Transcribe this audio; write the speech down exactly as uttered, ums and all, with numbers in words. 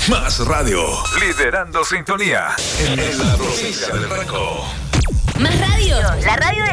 Más radio. Liderando sintonía en, en la provincia del Ranco. Más radio. La radio